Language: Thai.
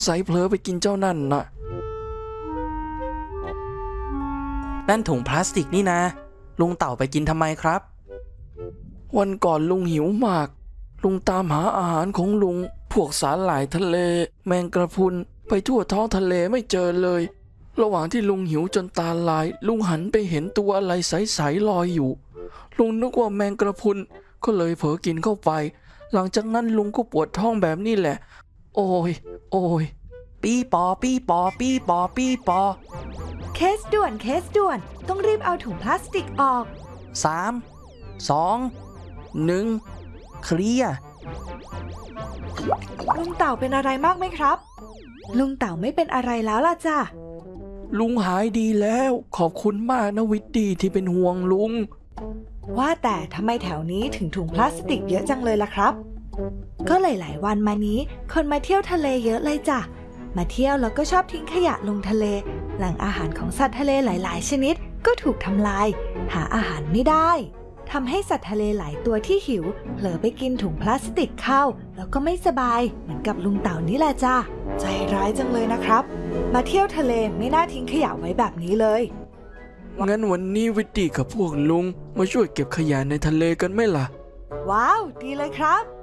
ใส่เผลอไปกินเจ้านั่นน่ะนั่นถุงพลาสติกนี่นะลุงเต่าไปกินทำไมครับวันก่อนลุงหิวมากลุงตามหาอาหารของลุงพวกสาหร่ายทะเลแมงกระพรุนไปทั่วท้องทะเลไม่เจอเลยระหว่างที่ลุงหิวจนตาลายลุงหันไปเห็นตัวอะไรใสๆลอยอยู่ลุงนึกว่าแมงกระพรุนก็เลยเผลอกินเข้าไปหลังจากนั้นลุงก็ปวดท้องแบบนี้แหละโอ้ยโอ้ยปี้ปอปี้ปอปี้ปอปี้ปอเคสด่วนเคสด่วนต้องรีบเอาถุงพลาสติกออก 3 2 1เคลียร์ลุงเต่าเป็นอะไรมากไหมครับลุงเต่าไม่เป็นอะไรแล้วล่ะจ้ะลุงหายดีแล้วขอบคุณมากนะวิตตี้ที่เป็นห่วงลุงว่าแต่ทำไมแถวนี้ถึงถุงพลาสติกเยอะจังเลยล่ะครับก็หลายๆวันมานี้คนมาเที่ยวทะเลเยอะเลยจ้ะมาเที่ยวแล้วก็ชอบทิ้งขยะลงทะเลแหล่งอาหารของสัตว์ทะเลหลายๆชนิดก็ถูกทำลายหาอาหารไม่ได้ทำให้สัตว์ทะเลหลายตัวที่หิวเผลอไปกินถุงพลาสติกเข้าแล้วก็ไม่สบายเหมือนกับลุงเต่านี่แหละจ้ะใจร้ายจังเลยนะครับมาเที่ยวทะเลไม่น่าทิ้งขยะไว้แบบนี้เลยงั้นวันนี้วิตตี้กับพวกลุงมาช่วยเก็บขยะในทะเลกันไหมล่ะว้าวดีเลยครับ